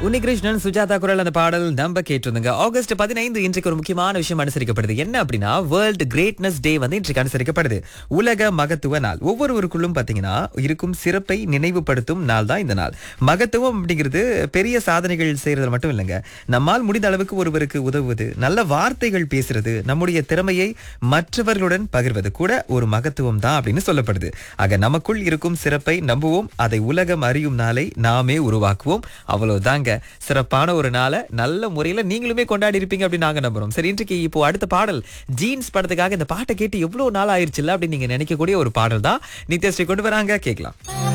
உன்னிகிருஷ்ணன் சுஜாதா குரல் அந்த பாடல் நம்ம கேட்டிருந்தோங்க. ஆகஸ்ட் 15 இன்றைக்கு ஒரு முக்கியமான விஷயம் அனுசரிக்கப்படுது. என்ன அப்படின்னா வேர்ல்ட் கிரேட்னஸ் டே வந்து இன்றைக்கு அனுசரிக்கப்படுது. உலக மகத்துவ நாள். ஒவ்வொருவருக்குள்ளும் பாத்தீங்கன்னா இருக்கும் சிறப்பை நினைவுபடுத்தும் நாள் தான் இந்த நாள். மகத்துவம் அப்படிங்கிறது பெரிய சாதனைகள் செய்யறது மட்டும் இல்லைங்க. நம்மால் முடிந்த அளவுக்கு ஒருவருக்கு உதவுவது, நல்ல வார்த்தைகள் பேசுறது, நம்முடைய திறமையை மற்றவர்களுடன் பகிர்வது கூட ஒரு மகத்துவம் தான் அப்படின்னு சொல்லப்படுது. ஆக நமக்குள் இருக்கும் சிறப்பை நம்புவோம், அதை உலகம் அறியும் நாளை நாமே உருவாக்குவோம். அவ்வளவுதாங்க. சிறப்பான ஒரு நாளை நல்ல முறையில நீங்களுமே கொண்டாடி இருப்பீங்க அப்படின்னு நாங்க நம்புறோம். சரி, இன்றைக்கு இப்போ அடுத்த பாடல் ஜீன்ஸ் படத்துக்காக இந்த பாட்டை கேட்டு எவ்வளவு நாள் ஆயிருச்சுல்ல அப்படின்னு நீங்க நினைக்கக்கூடிய ஒரு பாடல் தான் நித்யஸ்ரீ கொண்டு வராங்க. கேட்கலாம்.